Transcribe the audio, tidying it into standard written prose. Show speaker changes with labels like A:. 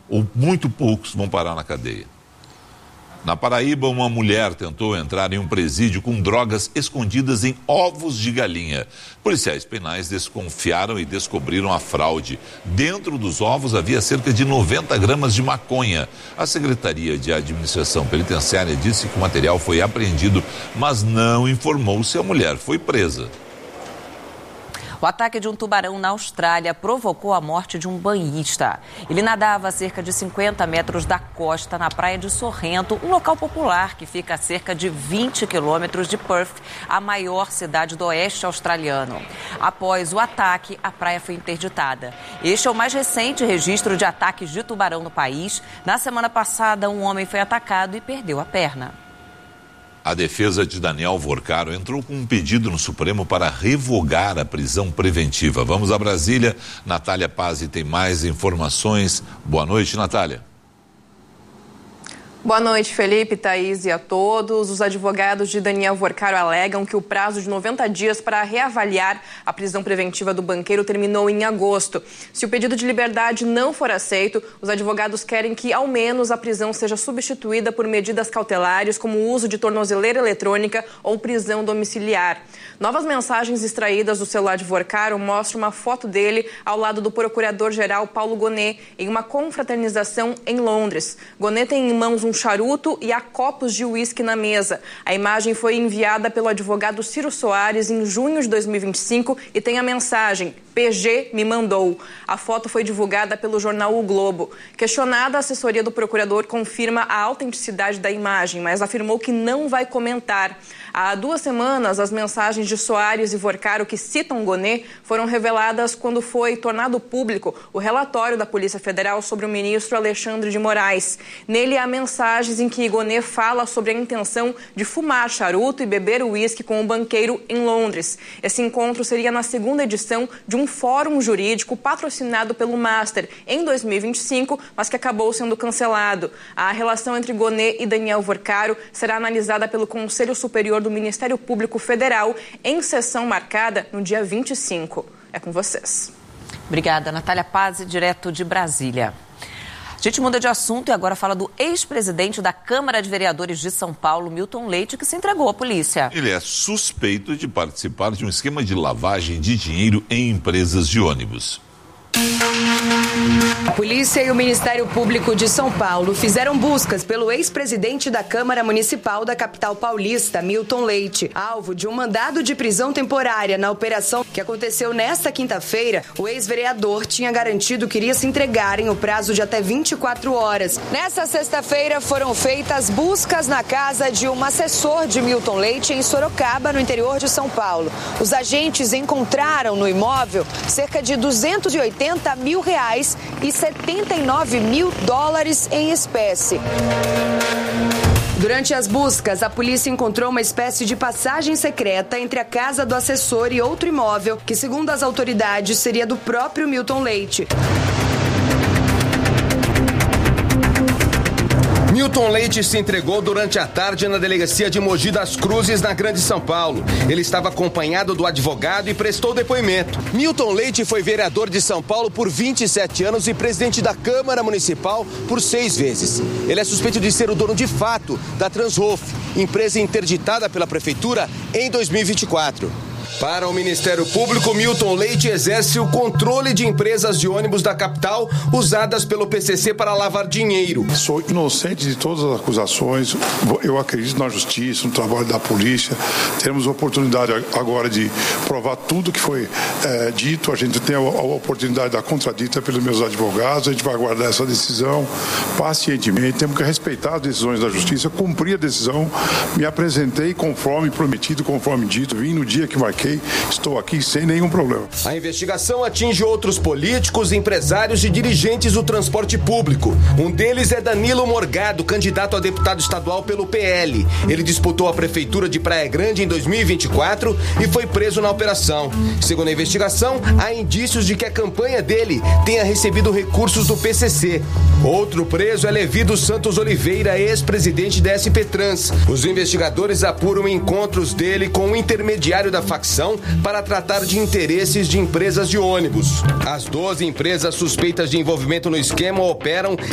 A: ou muito poucos vão parar na cadeia. Na Paraíba, uma mulher tentou entrar em um presídio com drogas escondidas em ovos de galinha. Policiais penais desconfiaram e descobriram a fraude. Dentro dos ovos havia cerca de 90 gramas de maconha. A Secretaria de Administração Penitenciária disse que o material foi apreendido, mas não informou se a mulher foi presa.
B: O ataque de um tubarão na Austrália provocou a morte de um banhista. Ele nadava a cerca de 50 metros da costa na praia de Sorrento, um local popular que fica a cerca de 20 quilômetros de Perth, a maior cidade do oeste australiano. Após o ataque, a praia foi interditada. Este é o mais recente registro de ataques de tubarão no país. Na semana passada, um homem foi atacado e perdeu a perna.
A: A defesa de Daniel Vorcaro entrou com um pedido no Supremo para revogar a prisão preventiva. Vamos a Brasília. Natália Pazzi tem mais informações. Boa noite, Natália.
C: Boa noite, Felipe, Thaís e a todos. Os advogados de Daniel Vorcaro alegam que o prazo de 90 dias para reavaliar a prisão preventiva do banqueiro terminou em agosto. Se o pedido de liberdade não for aceito, os advogados querem que, ao menos, a prisão seja substituída por medidas cautelares, como o uso de tornozeleira eletrônica ou prisão domiciliar. Novas mensagens extraídas do celular de Vorcaro mostram uma foto dele ao lado do procurador-geral Paulo Gonet, em uma confraternização em Londres. Gonet tem em mãos um charuto e há copos de uísque na mesa. A imagem foi enviada pelo advogado Ciro Soares em junho de 2025 e tem a mensagem: PG me mandou. A foto foi divulgada pelo jornal O Globo. Questionada, a assessoria do procurador confirma a autenticidade da imagem, mas afirmou que não vai comentar. Há 2 semanas, as mensagens de Soares e Vorcaro que citam Gonet foram reveladas quando foi tornado público o relatório da Polícia Federal sobre o ministro Alexandre de Moraes. Nele há mensagens em que Gonet fala sobre a intenção de fumar charuto e beber uísque com o banqueiro em Londres. Esse encontro seria na 2ª edição de um fórum jurídico patrocinado pelo Master em 2025, mas que acabou sendo cancelado. A relação entre Gonet e Daniel Vorcaro será analisada pelo Conselho Superior do Ministério Público Federal em sessão marcada no dia 25. É com vocês.
B: Obrigada, Natália Pazzi, direto de Brasília. A gente muda de assunto e agora fala do ex-presidente da Câmara de Vereadores de São Paulo, Milton Leite, que se entregou à polícia.
A: Ele é suspeito de participar de um esquema de lavagem de dinheiro em empresas de ônibus.
D: A polícia e o Ministério Público de São Paulo fizeram buscas pelo ex-presidente da Câmara Municipal da capital paulista, Milton Leite. Alvo de um mandado de prisão temporária na operação que aconteceu nesta quinta-feira, o ex-vereador tinha garantido que iria se entregar em o prazo de até 24 horas. Nesta sexta-feira foram feitas buscas na casa de um assessor de Milton Leite em Sorocaba, no interior de São Paulo. Os agentes encontraram no imóvel cerca de R$280 mil e $79 mil em espécie. Durante as buscas, a polícia encontrou uma espécie de passagem secreta entre a casa do assessor e outro imóvel, que, segundo as autoridades, seria do próprio Milton Leite.
E: Milton Leite se entregou durante a tarde na delegacia de Mogi das Cruzes, na Grande São Paulo. Ele estava acompanhado do advogado e prestou depoimento. Milton Leite foi vereador de São Paulo por 27 anos e presidente da Câmara Municipal por 6 vezes. Ele é suspeito de ser o dono de fato da Transhof, empresa interditada pela Prefeitura em 2024. Para o Ministério Público, Milton Leite exerce o controle de empresas de ônibus da capital usadas pelo PCC para lavar dinheiro.
F: Sou inocente de todas as acusações. Eu acredito na justiça, no trabalho da polícia. Temos a oportunidade agora de provar tudo que foi dito. A gente tem a oportunidade da contradita pelos meus advogados. A gente vai aguardar essa decisão pacientemente. Temos que respeitar as decisões da justiça, cumprir a decisão. Me apresentei conforme prometido, conforme dito. Vim no dia que marquei. Estou aqui sem nenhum problema.
E: A investigação atinge outros políticos, empresários e dirigentes do transporte público. Um deles é Danilo Morgado, candidato a deputado estadual pelo PL. Ele disputou a prefeitura de Praia Grande em 2024 e foi preso na operação. Segundo a investigação, há indícios de que a campanha dele tenha recebido recursos do PCC. Outro preso é Levi dos Santos Oliveira, ex-presidente da SP Trans. Os investigadores apuram encontros dele com um intermediário da facção para tratar de interesses de empresas de ônibus. As 12 empresas suspeitas de envolvimento no esquema operam